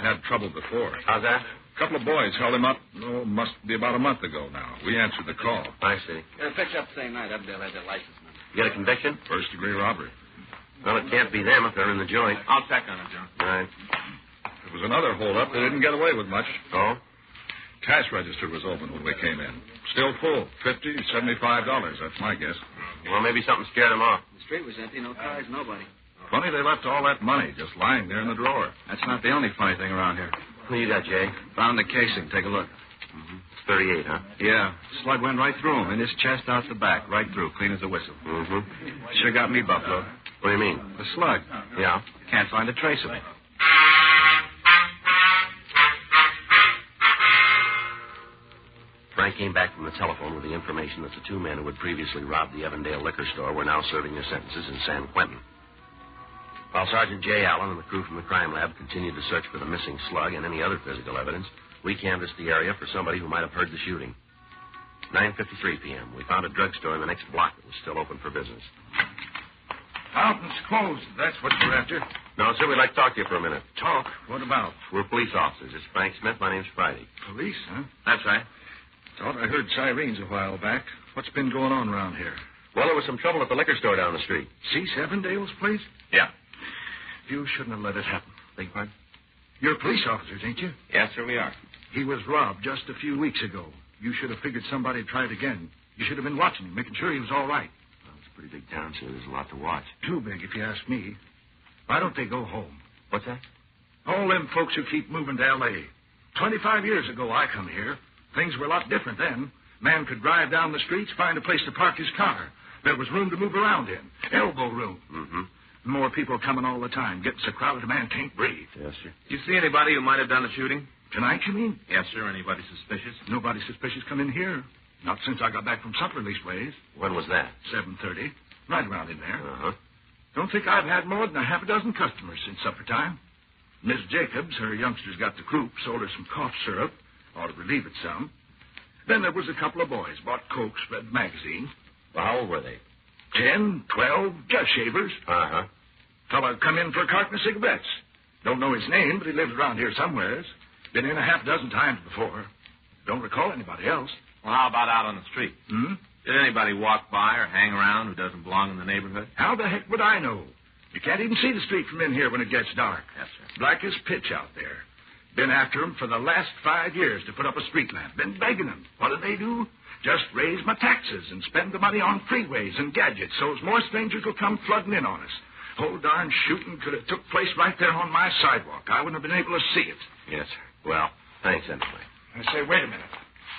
had trouble before. How's that? A couple of boys held him up, must be about a month ago now. We answered the call. I see. Picked up the same night. Updale had their license number. You got a conviction? First-degree robbery. Well, it can't be them if they're in the joint. I'll check on it, John. Right. There was another hold-up. They didn't get away with much. Oh? Cash register was open when we came in. Still full. $50, $75. That's my guess. Well, maybe something scared them off. The street was empty. No cars, nobody. Funny they left all that money just lying there in the drawer. That's not the only funny thing around here. Who you got, Jay? Found the casing. Take a look. It's 38, huh? Yeah. Slug went right through him. In his chest, out the back. Right through. Clean as a whistle. Mm-hmm. Sure got me, Buffalo. What do you mean? The slug. Yeah? Can't find a trace of it. Frank came back from the telephone with the information that the two men who had previously robbed the Evandale liquor store were now serving their sentences in San Quentin. While Sergeant Jay Allen and the crew from the crime lab continued to search for the missing slug and any other physical evidence, we canvassed the area for somebody who might have heard the shooting. 9:53 p.m. We found a drugstore in the next block that was still open for business. Fountain's closed. That's what you're after. No, sir, we'd like to talk to you for a minute. Talk? What about? We're police officers. It's Frank Smith. My name's Friday. Police, huh? That's right. Thought I heard sirens a while back. What's been going on around here? Well, there was some trouble at the liquor store down the street. C. Evandale's place? Yeah. You shouldn't have let it happen. Beg your pardon? You're police officers, ain't you? Yes, sir, we are. He was robbed just a few weeks ago. You should have figured somebody'd try it again. You should have been watching him, making sure he was all right. Well, it's a pretty big town, sir. There's a lot to watch. Too big, if you ask me. Why don't they go home? What's that? All them folks who keep moving to L.A. 25 years ago, I come here. Things were a lot different then. Man could drive down the streets, find a place to park his car. There was room to move around in. Elbow room. Mm-hmm. More people coming all the time. Getting so crowded a man can't breathe. Yes, sir. You see anybody who might have done the shooting? Tonight, you mean? Yes, sir. Anybody suspicious? Nobody suspicious come in here. Not since I got back from supper, leastways. When was that? 7:30. Right around in there. Uh-huh. Don't think I've had more than a half a dozen customers since supper time. Miss Jacobs, her youngsters got the croup, sold her some cough syrup. Ought to relieve it some. Then there was a couple of boys. Bought Cokes, read magazines. Well, how old were they? 10, 12, just shavers. Uh-huh. Fella come in for a carton of cigarettes. Don't know his name, but he lives around here somewheres. Been in a half dozen times before. Don't recall anybody else. Well, how about out on the street? Hmm? Did anybody walk by or hang around who doesn't belong in the neighborhood? How the heck would I know? You can't even see the street from in here when it gets dark. Yes, sir. Black as pitch out there. Been after 'em for the last 5 years to put up a street lamp. Been begging 'em. What do they do? Just raise my taxes and spend the money on freeways and gadgets so's more strangers will come flooding in on us. Whole darn shooting could have took place right there on my sidewalk. I wouldn't have been able to see it. Yes, sir. Well, thanks anyway. I say, wait a minute.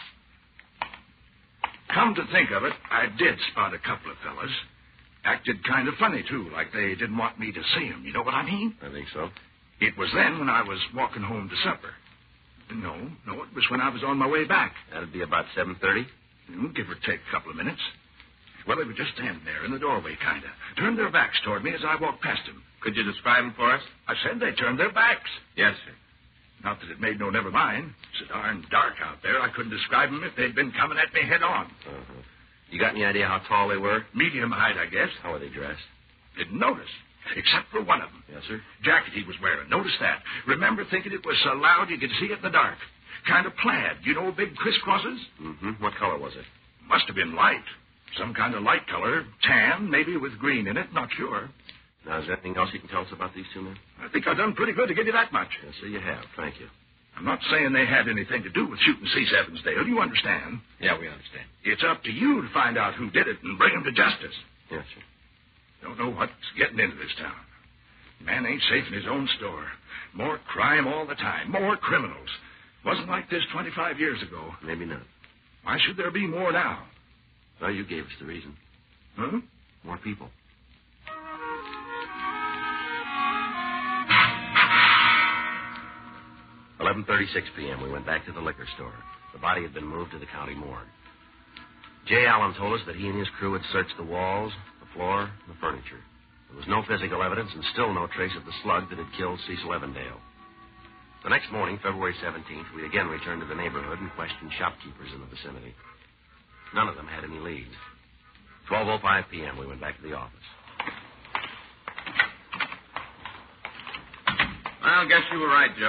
Come to think of it, I did spot a couple of fellas. Acted kind of funny, too, like they didn't want me to see 'em. You know what I mean? I think so. It was then when I was walking home to supper. No, it was when I was on my way back. That'd be about 7:30? Give or take a couple of minutes. Well, they were just standing there in the doorway, kind of. Turned their backs toward me as I walked past them. Could you describe them for us? I said they turned their backs. Yes, sir. Not that it made no never mind. It's so darn dark out there, I couldn't describe them if they'd been coming at me head on. Uh-huh. You got any idea how tall they were? Medium height, I guess. How were they dressed? Didn't notice. Except for one of them. Yes, sir. Jacket he was wearing. Notice that. Remember thinking it was so loud you could see it in the dark. Kind of plaid. You know big crisscrosses? Mm-hmm. What color was it? Must have been light. Some kind of light color. Tan, maybe with green in it. Not sure. Now, is there anything else you can tell us about these two men? I think I've done pretty good to give you that much. Yes, sir, you have. Thank you. I'm not saying they had anything to do with shooting Cease Evansdale. You understand? Yeah, we understand. It's up to you to find out who did it and bring them to justice. Yes, sir. Don't know what's getting into this town. Man ain't safe in his own store. More crime all the time. More criminals. Wasn't like this 25 years ago. Maybe not. Why should there be more now? Well, you gave us the reason. Huh? More people. $11:36 p.m. We went back to the liquor store. The body had been moved to the county morgue. Jay Allen told us that he and his crew had searched the walls, the floor, and the furniture. There was no physical evidence and still no trace of the slug that had killed Cecil Evandale. The next morning, February 17th, we again returned to the neighborhood and questioned shopkeepers in the vicinity. None of them had any leads. 12:05 p.m., we went back to the office. Well, I guess you were right, Joe.